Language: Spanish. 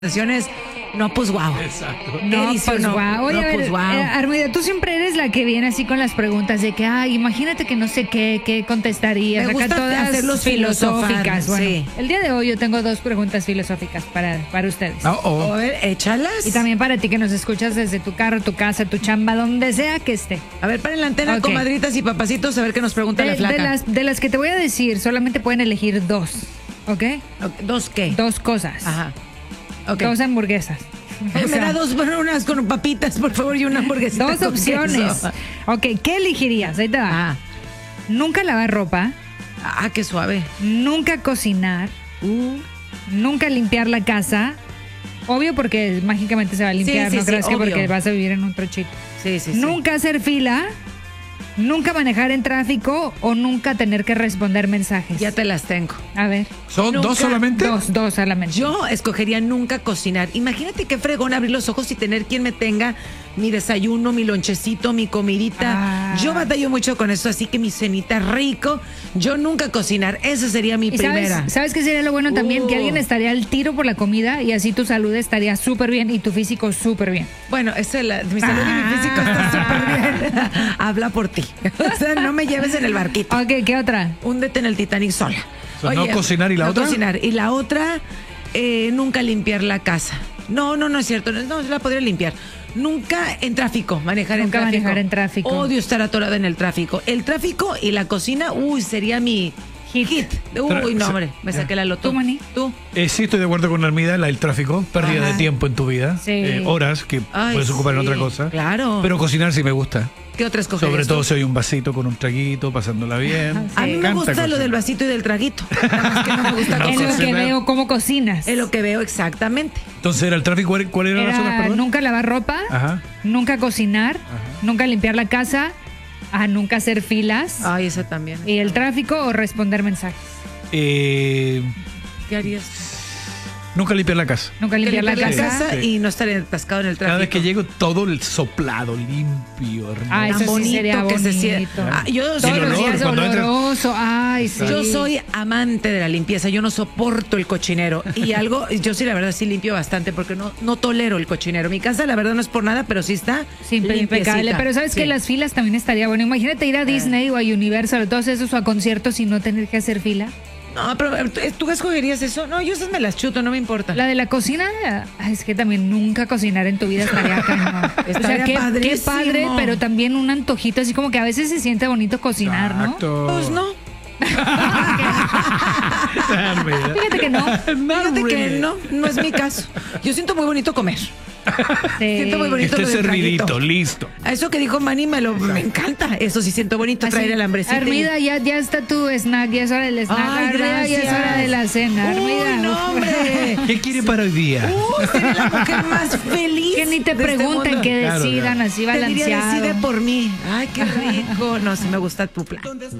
No, pues guau. Exacto. No, Pues guau. Oye, no, a ver, pues guau. Armida, tú siempre eres la que viene así con las preguntas de que, imagínate que no sé qué contestarías. Me Acá gusta todas hacerlos filosóficas. filosofar, Bueno, sí. el día de hoy yo tengo 2 preguntas filosóficas para ustedes. A ver, échalas. Y también para ti que nos escuchas desde tu carro, tu casa, tu chamba, donde sea que esté. A ver, paren la antena, Ok. comadritas y papacitos, a ver qué nos pregunta la flaca. De las que te voy a decir, solamente pueden elegir 2, ¿ok? ¿Dos qué? 2 cosas. Ajá. Ok. 2 hamburguesas. O Me sea, da dos, bueno, unas con papitas, por favor, y una hamburguesita 2 con opciones. queso. Ok, ¿qué elegirías? Ahí te va. Ah, Nunca lavar ropa, qué suave. nunca cocinar, nunca limpiar la casa. Obvio porque mágicamente se va a limpiar, Sí, no sí, creas que obvio. porque vas a vivir en un trochito. Sí, sí, sí. Nunca hacer fila, nunca manejar en tráfico o nunca tener que responder mensajes. Ya te las tengo. A ver, ¿Son Nunca. dos solamente? dos solamente. Yo escogería nunca cocinar. Imagínate qué fregón abrir los ojos y tener quien me tenga mi desayuno, mi lonchecito, mi comidita. Yo batallo mucho con eso, así que mi cenita rico. Yo nunca cocinar. Esa sería mi ¿Y primera. sabes qué sería lo bueno también? Que alguien estaría al tiro por la comida y así tu salud estaría súper bien y tu físico súper bien. Bueno, mi salud y mi físico está súper bien. Habla por ti. O sea, no me lleves en el barquito. Ok, ¿qué otra? Húndete en el Titanic sola. O sea, no cocinar, ¿y la otra? No cocinar. Y la otra, nunca limpiar la casa. No es cierto. No, la podría limpiar. Nunca en tráfico, manejar en tráfico. Odio estar atorada en el tráfico. El tráfico y la cocina, sería mi hit. Uy, no, hombre, me saqué la loto. ¿Tú, Mani? ¿Tú? Sí, estoy de acuerdo con Armida, el tráfico, pérdida de tiempo en tu vida, Sí. horas que Ay, puedes ocupar en sí, otra cosa. claro. Pero cocinar sí me gusta. ¿Qué otra escogerías Sobre todo tú? si hay un vasito con un traguito, pasándola bien. A mí me encanta gusta lo cocinar. del vasito y del traguito. Nada más que no me gusta No, En lo que cocinar. veo cómo cocinas. Es lo que veo exactamente. Entonces, ¿era el tráfico? ¿Cuál era las otras, Era perdón? nunca lavar ropa, Ajá. nunca cocinar, nunca limpiar la casa, nunca hacer filas Ay, esa también. y el tráfico o responder mensajes. Eh, ¿Qué harías? nunca limpiar la casa. Nunca limpiar la Limpiar casa. Sí. y no estar atascado en el tráfico. Cada vez que llego, todo el soplado, limpio, hermoso. Eso Tan sí bonito sería que se bonito. siente. Yo Todos el los olor, días cuando entras- oloroso. Ay, sí. Yo soy amante de la limpieza, yo no soporto el cochinero. Y yo sí, la verdad, sí limpio bastante porque no tolero el cochinero. Mi casa, la verdad, no es por nada, pero sí está Siempre limpiecita. impecable. Pero sabes que Sí. las filas también estaría bueno. Imagínate ir a Disney o a Universal o todos esos o a conciertos y no tener que hacer fila. No, pero ¿tú escogerías eso? No, yo esas me las chuto, no me importa. La de la cocina, es que también nunca cocinar en tu vida estaría acá, ¿no? Estaría qué padrísimo. padre, pero también un antojito, así como que a veces se siente bonito cocinar, ¿no? Exacto. Pues no. Armida. Fíjate que no. Fíjate que no es mi caso. Yo siento muy bonito comer. Siento muy bonito Esté lo del servidito, traguito. listo. A eso que dijo Manny me encanta. Eso sí siento bonito, Así, traer el hambrecito. Armida, ya está tu snack, ya es hora del snack. Ay, Armida, ya es gracias. hora de la cena. Armida. Uy, no, hombre. ¿Qué quiere para hoy día? Seré la mujer más feliz. Que ni te de este pregunten, mundo. que Claro, decidan claro. así Te diría, balanceado. decide por mí. Ay, qué rico. No, sí me gusta tu plan.